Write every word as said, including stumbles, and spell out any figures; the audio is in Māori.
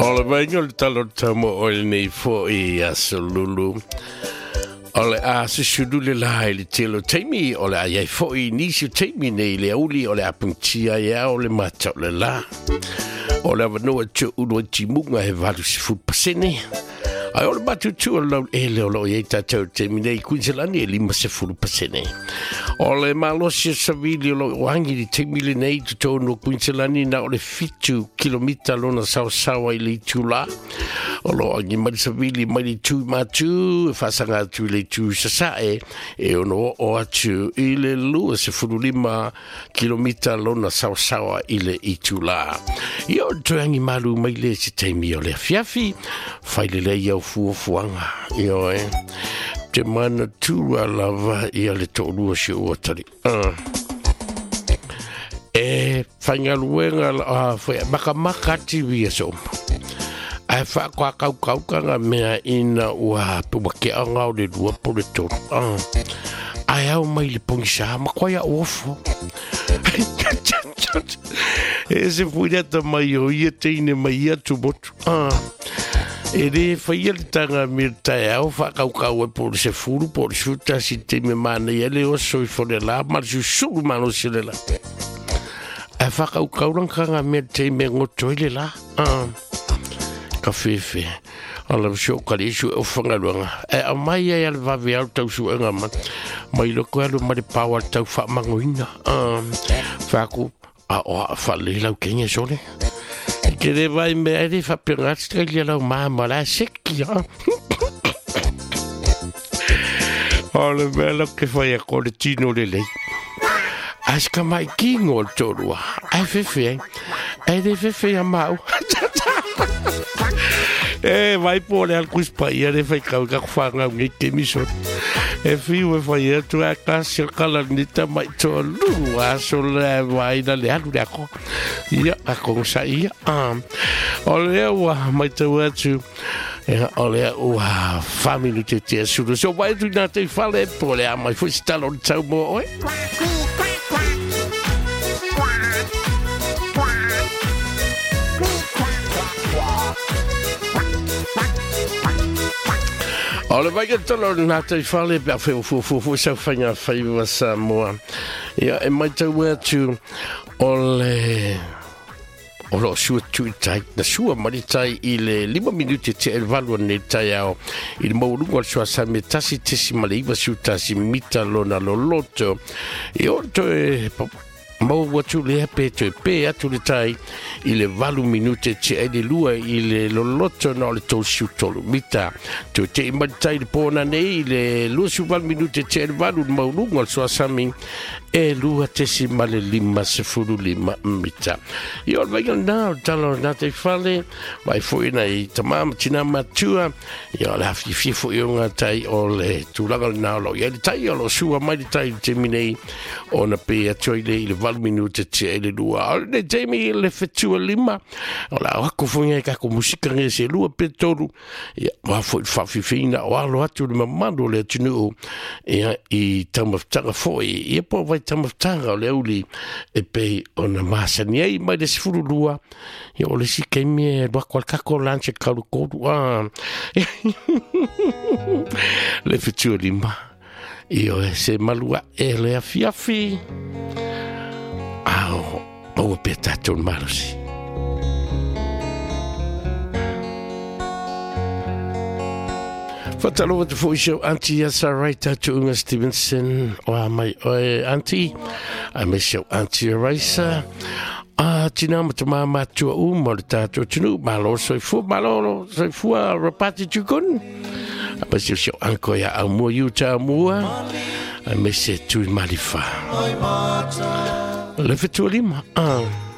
Ole vainga le talo tamo o le nei fo i asolulu. Ole a se shudule la le telo teimi ole a ye fo i nisi teimi nei le uli ole a puntia ya ole mata le la. Ole va no chu uno timunga he valu se fu pasene. Ai ole batu tu lo e le lo ye ta tu teimi nei Queensland e lima se fu pasene. Ole malo se savili lo wangi di teimi le nei to no Queensland na ole fitu kilomita lona sau sau i le tula. Olo angi mai savili mai tu matu fasanga tu le tu sasae e ono o atu i le lua se fu lima kilomita lona sau sau i le itula. Io to angi malu mai le se teimi ole fiafi fai le le ia fu fuanga io e te mana tu alava ia le tolu se o tari ah e fanga luenga a foi maka maka tv so ai fa kwa kau kau kanga mea ina ua pumake anga o le lua po le tolu ah ai au mai le pongisa ma kwa ya ofo e se fuiata mai o ia teine mai atu botu ah e re fai le tanga mirta e au fa kau kau e por se furu por suta si te me mana e le o soi fore la mar su suru mano si le la e fa kau kau rang kanga mirta e me ngoto le la ah ka fefe ala sho kali su o fanga luanga e a mai e al va ve alto su nga ma mai lo ko lo ma de power tau fa mangoina ah fa ku a o fa le la kenya sole che ne vai bene fa più che la mamma la secchia oh le bello che fai a collettino di lei asca mai kingo il torua ai fefe ai de fefe a mau eh vai pure al cuspaia fai cauca fanga un che mi so e fiu e fai tu a casa calanita mai to lu a sole vai da le alu ako ia a cosa ia ah ole wa mai tu atu e ole wa family te te su so vai tu na te fale pole a mai fu stalo tau mo oi Ole vai che tolo na te fale per fu fu fu fu sa fanya fai wa Samoa. Ja e mai te wa tu ole Olo sua tu tai na sua mari tai ile lima minuti te el valua ne tai ao il mourungo al sua sa metasi te si maliva su tasi mita lona lo loto e orto e Mau watu le pe to pe atu le tai ile valu minute te e lua ile loloto no le to su tolu mita to te matai le pona nei ile lu su val minute te valu mau lungo al sua sami e lua te si male lima se furu lima mita io vai na talo na te fale vai foi na i tamam tina matua io la fi fi foi una tai o le tu la na lo ia tai o lo su mai tai te minei ona pe atu ile ile val minute te ele lua le Jamie le fetua lima ola ako fonga ka ko musika nge se lua petolu ia wa foi fa fi fina o alo atu le mamando le tunu ia i tamafta foi ia po vai tamafta le uli e pe ona masani ai mai de sfuru lua ia ole si ke mi do qual kako lance kalu ko ah le fetua lima io se malua e le afiafi Au, o petato il marosi. Fatalo tu foi show anti asa right to Unga Stevenson o mai o anti a me show anti racer a tina mata mama tu u mo tato tunu malo so fu malo so fu a rapati tu con a me show anko ya a mo yuta mo a me se tu malifa Le fetua lima. Ah.